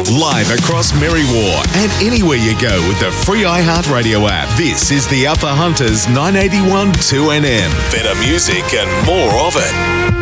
Live across Merriwar and anywhere you go with the free iHeartRadio app. This is the Upper Hunters 981 2NM. Better music and more of it.